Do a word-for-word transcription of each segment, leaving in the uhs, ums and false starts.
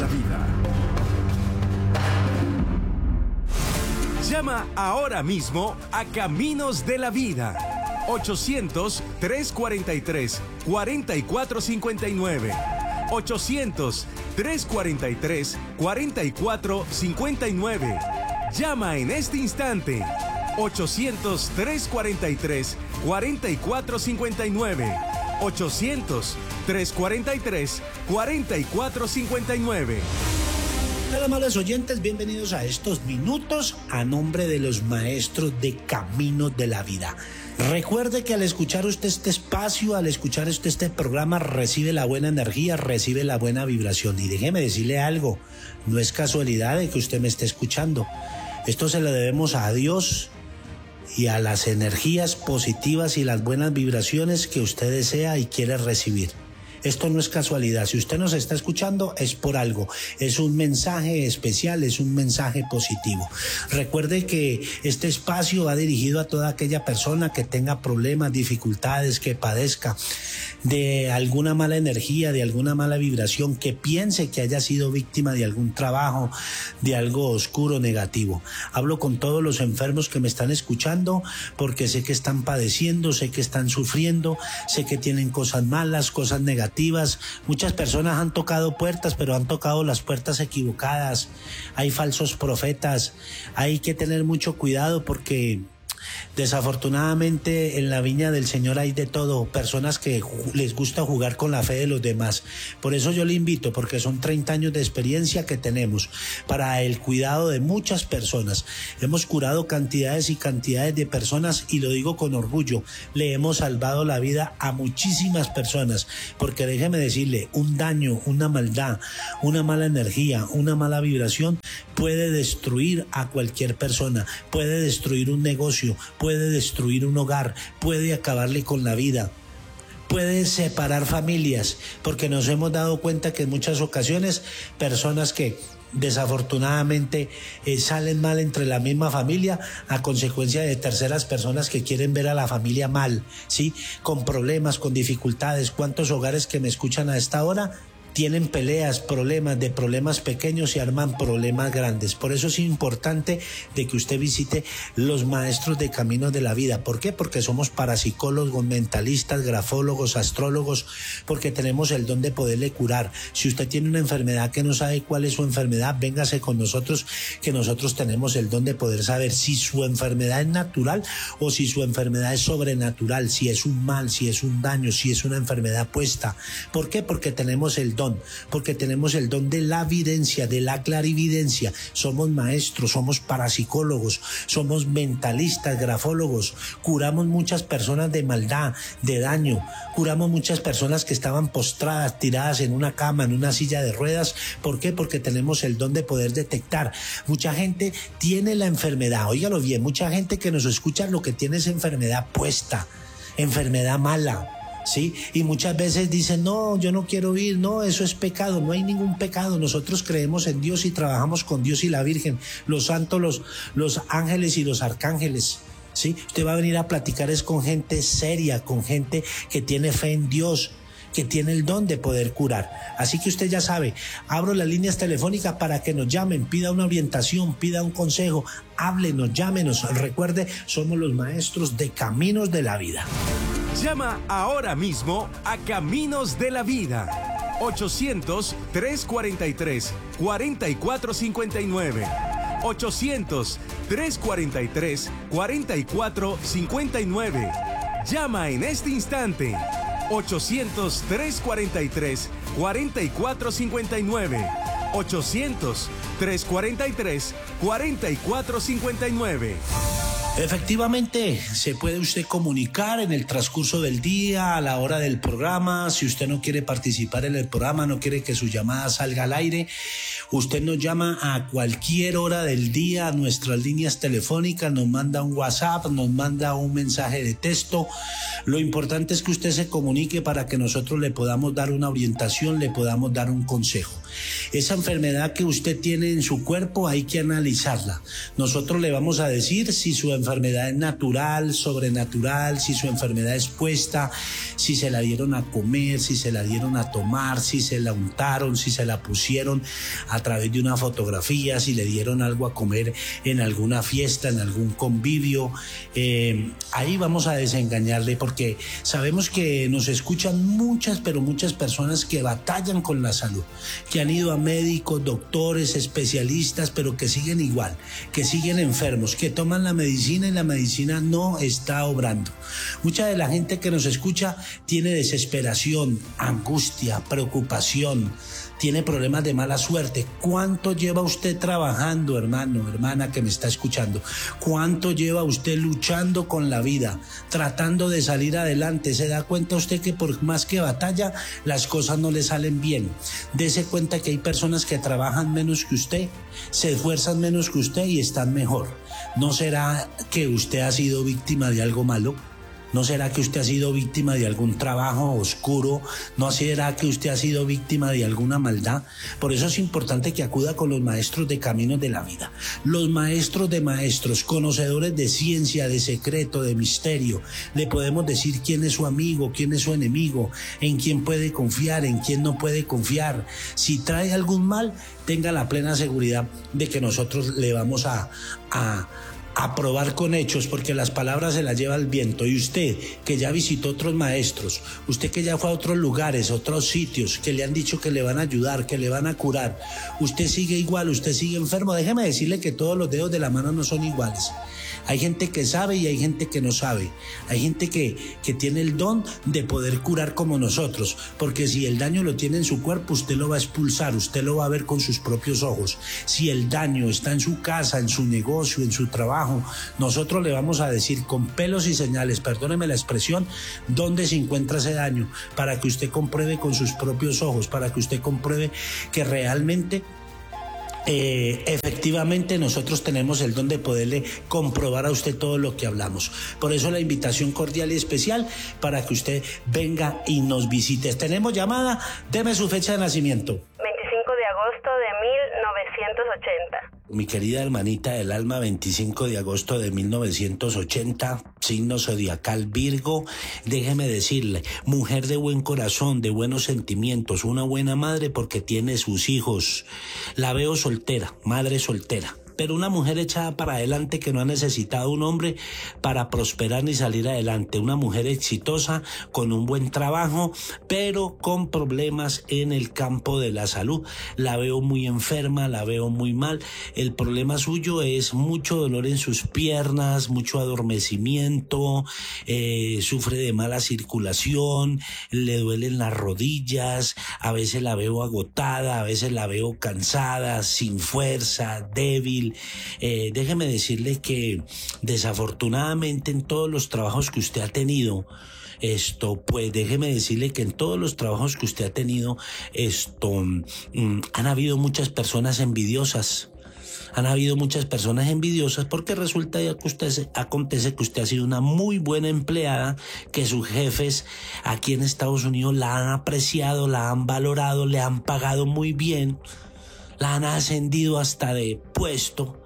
la vida. Llama ahora mismo a Caminos de la Vida. ochocientos, trescientos cuarenta y tres, cuarenta y cuatro cincuenta y nueve. ochocientos, trescientos cuarenta y tres, cuarenta y cuatro cincuenta y nueve. Llama en este instante. ochocientos, trescientos cuarenta y tres, cuarenta y cuatro cincuenta y nueve. ochocientos, trescientos cuarenta y tres, cuarenta y cuatro cincuenta y nueve. Hola, amables oyentes, bienvenidos a estos minutos a nombre de los maestros de Caminos de la Vida. Recuerde que al escuchar usted este espacio, al escuchar usted este programa, recibe la buena energía, recibe la buena vibración. Y déjeme decirle algo, no es casualidad de que usted me esté escuchando. Esto se lo debemos a Dios y a las energías positivas y las buenas vibraciones que usted desea y quiere recibir. Esto no es casualidad. Si usted nos está escuchando es por algo. Es un mensaje especial, es un mensaje positivo. Recuerde que este espacio va dirigido a toda aquella persona que tenga problemas, dificultades, que padezca de alguna mala energía, de alguna mala vibración, que piense que haya sido víctima de algún trabajo, de algo oscuro, negativo. Hablo con todos los enfermos que me están escuchando porque sé que están padeciendo, sé que están sufriendo, sé que tienen cosas malas, cosas negativas. Muchas personas han tocado puertas, pero han tocado las puertas equivocadas. Hay falsos profetas. Hay que tener mucho cuidado porque desafortunadamente en la viña del Señor hay de todo, personas que les gusta jugar con la fe de los demás. Por eso yo le invito, porque son treinta años de experiencia que tenemos para el cuidado de muchas personas. Hemos curado cantidades y cantidades de personas y lo digo con orgullo, le hemos salvado la vida a muchísimas personas, porque déjeme decirle, un daño, una maldad, una mala energía, una mala vibración puede destruir a cualquier persona, puede destruir un negocio, puede destruir un hogar, puede acabarle con la vida, puede separar familias, porque nos hemos dado cuenta que en muchas ocasiones personas que desafortunadamente eh, salen mal entre la misma familia a consecuencia de terceras personas que quieren ver a la familia mal, ¿sí? Con problemas, con dificultades. ¿Cuántos hogares que me escuchan a esta hora tienen peleas, problemas, de problemas pequeños y arman problemas grandes? Por eso es importante de que usted visite los maestros de Caminos de la Vida. ¿Por qué? Porque somos parapsicólogos, mentalistas, grafólogos, astrólogos, porque tenemos el don de poderle curar. Si usted tiene una enfermedad que no sabe cuál es su enfermedad, véngase con nosotros, que nosotros tenemos el don de poder saber si su enfermedad es natural o si su enfermedad es sobrenatural, si es un mal, si es un daño, si es una enfermedad puesta. ¿Por qué? Porque tenemos el don. Porque tenemos el don de la videncia, de la clarividencia. Somos maestros, somos parapsicólogos, somos mentalistas, grafólogos. Curamos muchas personas de maldad, de daño. Curamos muchas personas que estaban postradas, tiradas en una cama, en una silla de ruedas. ¿Por qué? Porque tenemos el don de poder detectar. Mucha gente tiene la enfermedad, óigalo bien, mucha gente que nos escucha lo que tiene es enfermedad puesta, enfermedad mala. Sí, y muchas veces dicen, no, yo no quiero ir, no, eso es pecado. No hay ningún pecado. Nosotros creemos en Dios y trabajamos con Dios y la Virgen, los santos, los, los ángeles y los arcángeles. Sí, usted va a venir a platicar es con gente seria, con gente que tiene fe en Dios, que tiene el don de poder curar. Así que usted ya sabe, abro las líneas telefónicas para que nos llamen, pida una orientación, pida un consejo, háblenos, llámenos. Recuerde, somos los maestros de Caminos de la Vida. Llama ahora mismo a Caminos de la Vida. ochocientos, trescientos cuarenta y tres, cuarenta y cuatro cincuenta y nueve. ochocientos, trescientos cuarenta y tres, cuarenta y cuatro cincuenta y nueve. Llama en este instante. ochocientos, trescientos cuarenta y tres, cuarenta y cuatro cincuenta y nueve. ochocientos, trescientos cuarenta y tres, cuarenta y cuatro cincuenta y nueve. Efectivamente, se puede usted comunicar en el transcurso del día, a la hora del programa. Si usted no quiere participar en el programa, no quiere que su llamada salga al aire, usted nos llama a cualquier hora del día a nuestras líneas telefónicas, nos manda un WhatsApp, nos manda un mensaje de texto. Lo importante es que usted se comunique para que nosotros le podamos dar una orientación, le podamos dar un consejo. Esa enfermedad que usted tiene en su cuerpo hay que analizarla. Nosotros le vamos a decir si su enfermedad es natural, sobrenatural, si su enfermedad es puesta, si se la dieron a comer, si se la dieron a tomar, si se la untaron, si se la pusieron a través de una fotografía, si le dieron algo a comer en alguna fiesta, en algún convivio. Eh, ahí vamos a desengañarle, porque sabemos que nos escuchan muchas, pero muchas personas que batallan con la salud, que han ido a médicos, doctores, especialistas, pero que siguen igual, que siguen enfermos, que toman la medicina y la medicina no está obrando. Mucha de la gente que nos escucha tiene desesperación, angustia, preocupación, tiene problemas de mala suerte. ¿Cuánto lleva usted trabajando, hermano, hermana que me está escuchando? ¿Cuánto lleva usted luchando con la vida, tratando de salir adelante? ¿Se da cuenta usted que por más que batalla, las cosas no le salen bien? Dese cuenta que hay personas que trabajan menos que usted, se esfuerzan menos que usted y están mejor. ¿No será que usted ha sido víctima de algo malo? ¿No será que usted ha sido víctima de algún trabajo oscuro? ¿No será que usted ha sido víctima de alguna maldad? Por eso es importante que acuda con los maestros de caminos de la vida. Los maestros de maestros, conocedores de ciencia, de secreto, de misterio. Le podemos decir quién es su amigo, quién es su enemigo, en quién puede confiar, en quién no puede confiar. Si trae algún mal, tenga la plena seguridad de que nosotros le vamos a... a a probar con hechos, porque las palabras se las lleva el viento. Y usted que ya visitó otros maestros, usted que ya fue a otros lugares, otros sitios, que le han dicho que le van a ayudar, que le van a curar, usted sigue igual, usted sigue enfermo. Déjeme decirle que todos los dedos de la mano no son iguales. Hay gente que sabe y hay gente que no sabe. Hay gente que, que tiene el don de poder curar como nosotros, porque si el daño lo tiene en su cuerpo, usted lo va a expulsar, usted lo va a ver con sus propios ojos. Si el daño está en su casa, en su negocio, en su trabajo, nosotros le vamos a decir con pelos y señales, perdóneme la expresión, dónde se encuentra ese daño, para que usted compruebe con sus propios ojos, para que usted compruebe que realmente Eh, efectivamente nosotros tenemos el don de poderle comprobar a usted todo lo que hablamos. Por eso la invitación cordial y especial para que usted venga y nos visite. Tenemos llamada, deme su fecha de nacimiento. veinticinco de agosto de mil novecientos ochenta. Mi querida hermanita del alma, veinticinco de agosto de mil novecientos ochenta, signo zodiacal Virgo. Déjeme decirle, mujer de buen corazón, de buenos sentimientos, una buena madre porque tiene sus hijos. La veo soltera, madre soltera, pero una mujer echada para adelante que no ha necesitado un hombre para prosperar ni salir adelante. Una mujer exitosa, con un buen trabajo, pero con problemas en el campo de la salud. La veo muy enferma, la veo muy mal. El problema suyo es mucho dolor en sus piernas, mucho adormecimiento, eh, sufre de mala circulación, le duelen las rodillas, a veces la veo agotada, a veces la veo cansada, sin fuerza, débil. Eh, déjeme decirle que desafortunadamente en todos los trabajos que usted ha tenido, esto, pues déjeme decirle que en todos los trabajos que usted ha tenido, esto, mmm, han habido muchas personas envidiosas. Han habido muchas personas envidiosas porque resulta que usted, acontece que usted ha sido una muy buena empleada, que sus jefes aquí en Estados Unidos la han apreciado, la han valorado, le han pagado muy bien, la han ascendido hasta de puesto,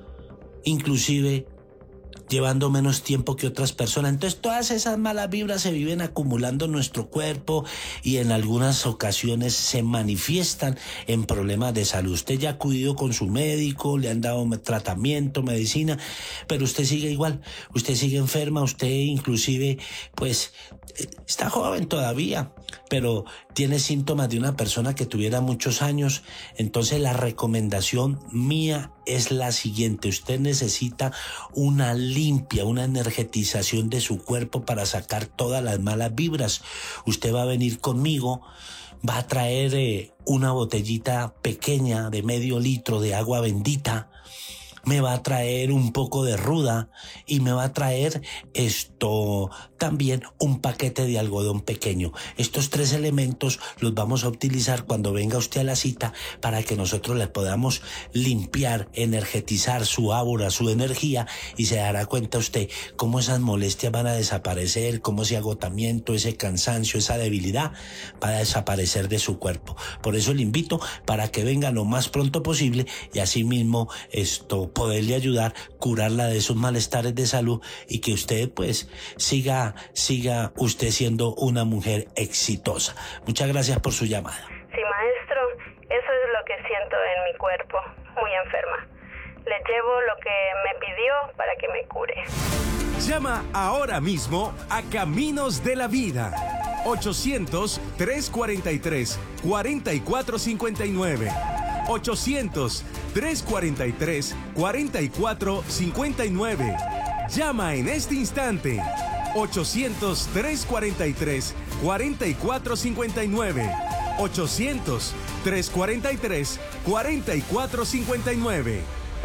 inclusive llevando menos tiempo que otras personas. Entonces todas esas malas vibras se viven acumulando en nuestro cuerpo y en algunas ocasiones se manifiestan en problemas de salud. Usted ya ha acudido con su médico, le han dado tratamiento, medicina, pero usted sigue igual, usted sigue enferma, usted inclusive pues está joven todavía, pero tiene síntomas de una persona que tuviera muchos años. Entonces la recomendación mía es la siguiente: usted necesita una limpia, una energetización de su cuerpo para sacar todas las malas vibras. Usted va a venir conmigo, va a traer eh, una botellita pequeña de medio litro de agua bendita. me va a traer un poco de ruda y me va a traer esto también un paquete de algodón pequeño. Estos tres elementos los vamos a utilizar cuando venga usted a la cita para que nosotros le podamos limpiar, energetizar su aura, su energía, y se dará cuenta usted cómo esas molestias van a desaparecer, cómo ese agotamiento, ese cansancio, esa debilidad va a desaparecer de su cuerpo. Por eso le invito para que venga lo más pronto posible y así mismo esto poderle ayudar, curarla de esos malestares de salud y que usted pues siga, siga usted siendo una mujer exitosa. Muchas gracias por su llamada. Sí, maestro, eso es lo que siento en mi cuerpo, muy enferma. Le llevo lo que me pidió para que me cure. Llama ahora mismo a Caminos de la Vida. ochocientos, trescientos cuarenta y tres, cuarenta y cuatro cincuenta y nueve. ochocientos, trescientos cuarenta y tres, cuarenta y cuatro cincuenta y nueve. Llama en este instante. ochocientos, trescientos cuarenta y tres, cuarenta y cuatro cincuenta y nueve. ochocientos, trescientos cuarenta y tres, cuarenta y cuatro cincuenta y nueve.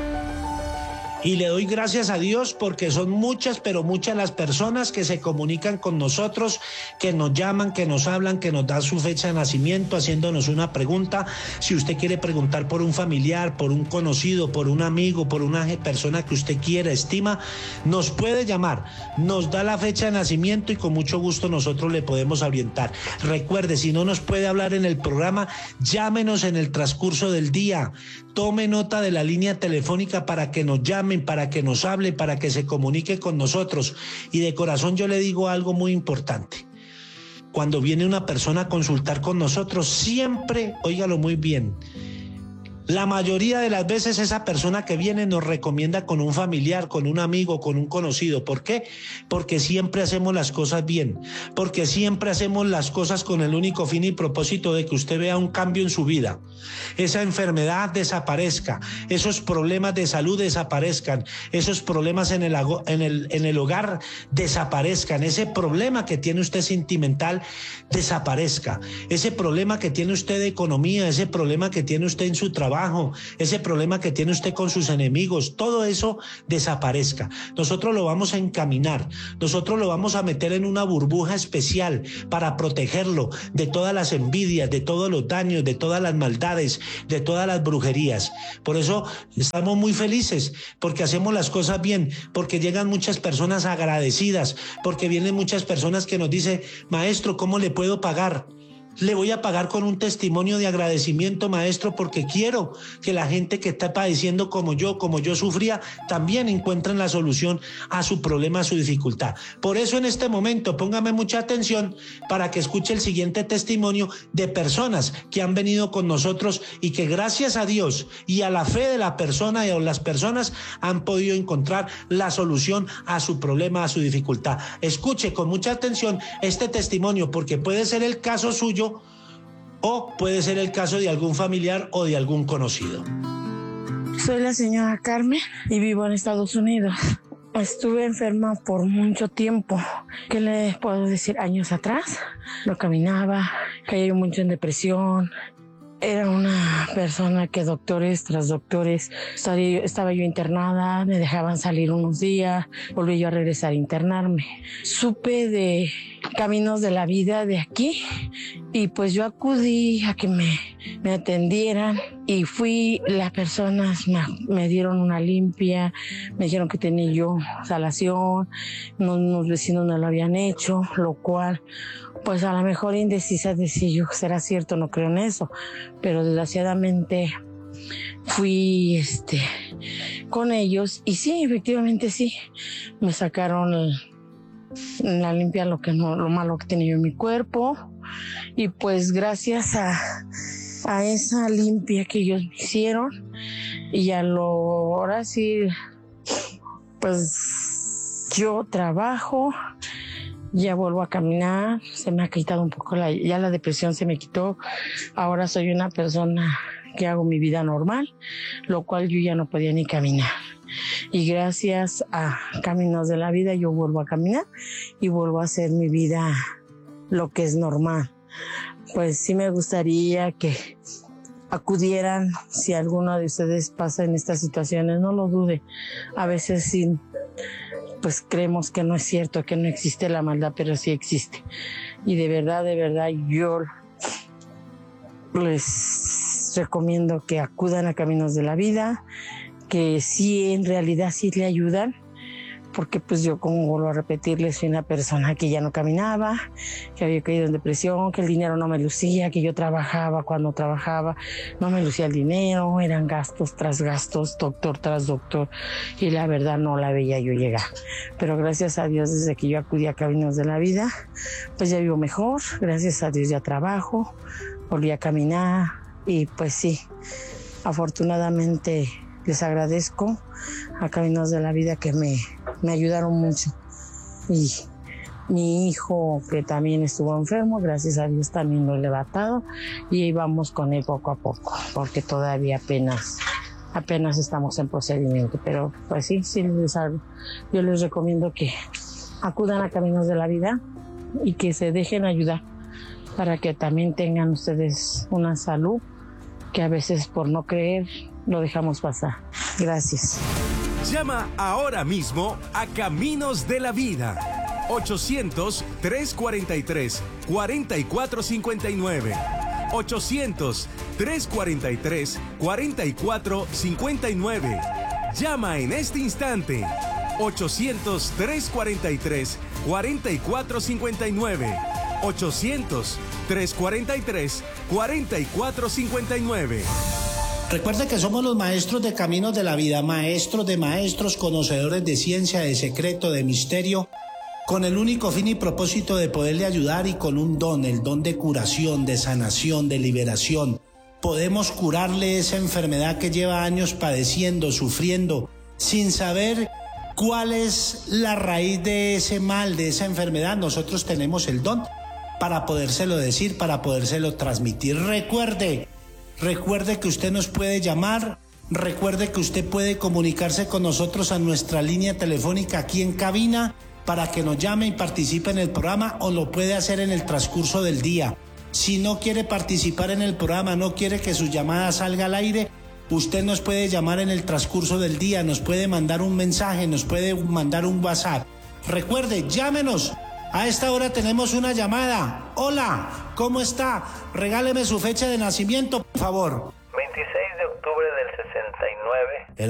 Y le doy gracias a Dios porque son muchas, pero muchas las personas que se comunican con nosotros, que nos llaman, que nos hablan, que nos dan su fecha de nacimiento, haciéndonos una pregunta. Si usted quiere preguntar por un familiar, por un conocido, por un amigo, por una persona que usted quiera, estima, nos puede llamar, nos da la fecha de nacimiento y con mucho gusto nosotros le podemos orientar. Recuerde, si no nos puede hablar en el programa, llámenos en el transcurso del día. Tome nota de la línea telefónica para que nos llamen, para que nos hable, para que se comunique con nosotros. Y de corazón yo le digo algo muy importante. Cuando viene una persona a consultar con nosotros, siempre, óigalo muy bien, la mayoría de las veces esa persona que viene nos recomienda con un familiar, con un amigo, con un conocido. ¿Por qué? Porque siempre hacemos las cosas bien, porque siempre hacemos las cosas con el único fin y propósito de que usted vea un cambio en su vida. Esa enfermedad desaparezca, esos problemas de salud desaparezcan, esos problemas en el, en el, en el hogar desaparezcan, ese problema que tiene usted sentimental desaparezca, ese problema que tiene usted de economía, ese problema que tiene usted en su trabajo, ese problema que tiene usted con sus enemigos, todo eso desaparezca. Nosotros lo vamos a encaminar, nosotros lo vamos a meter en una burbuja especial para protegerlo de todas las envidias, de todos los daños, de todas las maldades, de todas las brujerías. Por eso estamos muy felices, porque hacemos las cosas bien, porque llegan muchas personas agradecidas, porque vienen muchas personas que nos dicen, maestro, ¿cómo le puedo pagar? Le voy a pagar con un testimonio de agradecimiento, maestro, porque quiero que la gente que está padeciendo como yo, como yo sufría, también encuentren la solución a su problema, a su dificultad. Por eso en este momento póngame mucha atención para que escuche el siguiente testimonio de personas que han venido con nosotros y que gracias a Dios y a la fe de la persona y a las personas han podido encontrar la solución a su problema, a su dificultad. Escuche con mucha atención este testimonio porque puede ser el caso suyo o puede ser el caso de algún familiar o de algún conocido. Soy la señora Carmen y vivo en Estados Unidos. Estuve enferma por mucho tiempo. ¿Qué les puedo decir? Años atrás no caminaba, caí mucho en depresión. Era una persona que doctores tras doctores, estaba yo internada, me dejaban salir unos días, volví yo a regresar a internarme. Supe de Caminos de la Vida de aquí y pues yo acudí a que me, me atendieran y fui, las personas me, me dieron una limpia, me dijeron que tenía yo salación, unos, unos vecinos no lo habían hecho, lo cual pues a lo mejor indecisa de si yo será cierto, no creo en eso, pero desgraciadamente fui este con ellos y sí, efectivamente sí, me sacaron el, la limpia lo que no, lo malo que tenía yo en mi cuerpo y pues gracias a, a esa limpia que ellos me hicieron y a lo ahora sí pues yo trabajo. Ya vuelvo a caminar, se me ha quitado un poco, la, ya la depresión se me quitó. Ahora soy una persona que hago mi vida normal, lo cual yo ya no podía ni caminar. Y gracias a Caminos de la Vida yo vuelvo a caminar y vuelvo a hacer mi vida lo que es normal. Pues sí me gustaría que acudieran, si alguno de ustedes pasa en estas situaciones, no lo dude. A veces sí, pues creemos que no es cierto, que no existe la maldad, pero sí existe. Y de verdad, de verdad, yo les recomiendo que acudan a Caminos de la Vida, que sí, en realidad sí le ayudan, porque pues yo, como vuelvo a repetirles, soy una persona que ya no caminaba, que había caído en depresión, que el dinero no me lucía, que yo trabajaba cuando trabajaba, no me lucía el dinero, eran gastos tras gastos, doctor tras doctor, y la verdad no la veía yo llegar. Pero gracias a Dios, desde que yo acudí a Caminos de la Vida, pues ya vivo mejor, gracias a Dios ya trabajo, volví a caminar, y pues sí, afortunadamente les agradezco a Caminos de la Vida que me, me ayudaron mucho. Y mi hijo, que también estuvo enfermo, gracias a Dios también lo he levantado y ahí vamos con él poco a poco, porque todavía apenas, apenas estamos en procedimiento. Pero pues sí, sí les, yo les recomiendo que acudan a Caminos de la Vida y que se dejen ayudar para que también tengan ustedes una salud que a veces por no creer lo dejamos pasar. Gracias. Llama ahora mismo a Caminos de la Vida. ochocientos, trescientos cuarenta y tres, cuarenta y cuatro cincuenta y nueve. ochocientos, trescientos cuarenta y tres, cuarenta y cuatro cincuenta y nueve. Llama en este instante. ochocientos, trescientos cuarenta y tres, cuarenta y cuatro cincuenta y nueve. ochocientos, trescientos cuarenta y tres, cuarenta y cuatro cincuenta y nueve. Recuerde que somos los maestros de Caminos de la Vida, maestros de maestros, conocedores de ciencia, de secreto, de misterio, con el único fin y propósito de poderle ayudar, y con un don, el don de curación, de sanación, de liberación. Podemos curarle esa enfermedad que lleva años padeciendo, sufriendo, sin saber cuál es la raíz de ese mal, de esa enfermedad. Nosotros tenemos el don para podérselo decir, para podérselo transmitir. Recuerde, recuerde que usted nos puede llamar, recuerde que usted puede comunicarse con nosotros a nuestra línea telefónica aquí en cabina para que nos llame y participe en el programa, o lo puede hacer en el transcurso del día. Si no quiere participar en el programa, no quiere que su llamada salga al aire, usted nos puede llamar en el transcurso del día, nos puede mandar un mensaje, nos puede mandar un WhatsApp. Recuerde, llámenos. A esta hora tenemos una llamada. Hola, ¿cómo está? Regáleme su fecha de nacimiento, por favor. veintiséis de octubre del sesenta y nueve.